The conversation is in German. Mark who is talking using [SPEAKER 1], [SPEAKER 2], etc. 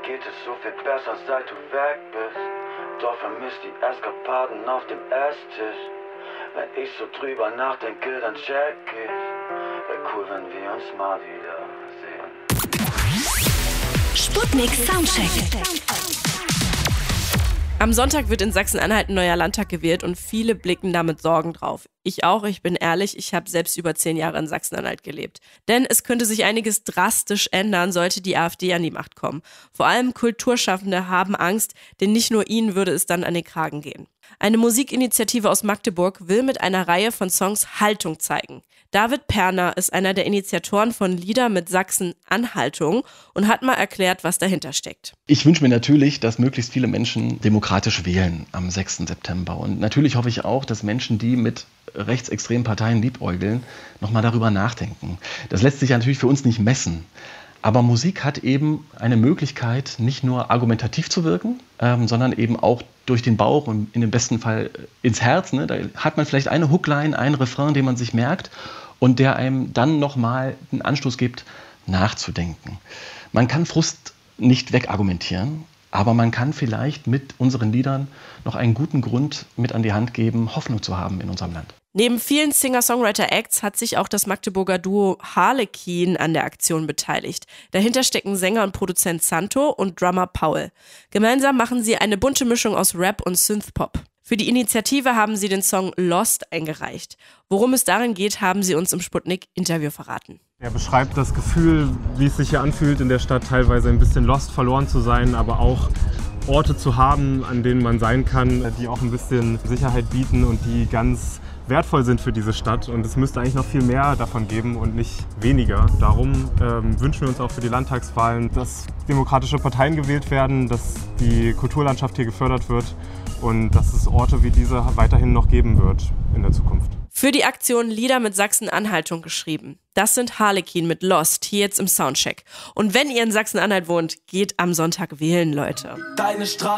[SPEAKER 1] geht es so viel besser, seit du weg bist. Doch vermisst die Eskapaden auf dem Esstisch. Wenn ich so drüber nachdenke, dann check ich. Wär cool, wenn wir uns mal wieder sehen.
[SPEAKER 2] Sputnik Soundcheck.
[SPEAKER 3] Am Sonntag wird in Sachsen-Anhalt ein neuer Landtag gewählt und viele blicken da mit Sorgen drauf. Ich auch, ich bin ehrlich, ich habe selbst über 10 Jahre in Sachsen-Anhalt gelebt. Denn es könnte sich einiges drastisch ändern, sollte die AfD an die Macht kommen. Vor allem Kulturschaffende haben Angst, denn nicht nur ihnen würde es dann an den Kragen gehen. Eine Musikinitiative aus Magdeburg will mit einer Reihe von Songs Haltung zeigen. David Perner ist einer der Initiatoren von Lieder mit Sachsen-Anhaltung und hat mal erklärt, was dahinter steckt.
[SPEAKER 4] Ich wünsche mir natürlich, dass möglichst viele Menschen demokratisch wählen am 6. September. Und natürlich hoffe ich auch, dass Menschen, die mit rechtsextremen Parteien liebäugeln, nochmal darüber nachdenken. Das lässt sich ja natürlich für uns nicht messen. Aber Musik hat eben eine Möglichkeit, nicht nur argumentativ zu wirken, sondern eben auch durch den Bauch und in dem besten Fall ins Herz. Ne? Da hat man vielleicht eine Hookline, einen Refrain, den man sich merkt und der einem dann nochmal einen Anstoß gibt, nachzudenken. Man kann Frust nicht wegargumentieren, aber man kann vielleicht mit unseren Liedern noch einen guten Grund mit an die Hand geben, Hoffnung zu haben in unserem Land.
[SPEAKER 3] Neben vielen Singer-Songwriter-Acts hat sich auch das Magdeburger Duo Harlekin an der Aktion beteiligt. Dahinter stecken Sänger und Produzent Santo und Drummer Paul. Gemeinsam machen sie eine bunte Mischung aus Rap und Synthpop. Für die Initiative haben sie den Song Lost eingereicht. Worum es darin geht, haben sie uns im Sputnik-Interview verraten.
[SPEAKER 5] Er beschreibt das Gefühl, wie es sich hier anfühlt, in der Stadt teilweise ein bisschen lost, verloren zu sein, aber auch Orte zu haben, an denen man sein kann, die auch ein bisschen Sicherheit bieten und die ganz wertvoll sind für diese Stadt. Und es müsste eigentlich noch viel mehr davon geben und nicht weniger. Darum wünschen wir uns auch für die Landtagswahlen, dass demokratische Parteien gewählt werden, dass die Kulturlandschaft hier gefördert wird und dass es Orte wie diese weiterhin noch geben wird in der Zukunft.
[SPEAKER 3] Für die Aktion Lieder mit Sachsen-Anhaltung geschrieben. Das sind Harlekin mit Lost, hier jetzt im Soundcheck. Und wenn ihr in Sachsen-Anhalt wohnt, geht am Sonntag wählen, Leute.
[SPEAKER 1] Deine Straße.